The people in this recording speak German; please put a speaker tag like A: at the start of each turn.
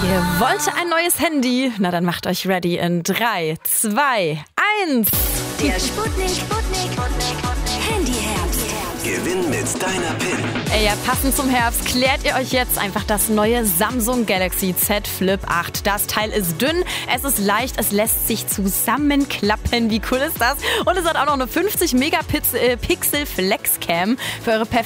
A: Ihr wollt ein neues Handy? Na dann macht euch ready in 3, 2, 1.
B: Der Sputnik Handyherbst.
C: Gewinn mit deiner PIN.
A: Ey, ja, passend zum Herbst klärt ihr euch jetzt einfach das neue Samsung Galaxy Z Flip 8. Das Teil ist dünn, es ist leicht, es lässt sich zusammenklappen. Wie cool ist das? Und es hat auch noch eine 50 Megapixel Flexcam für eure perfekte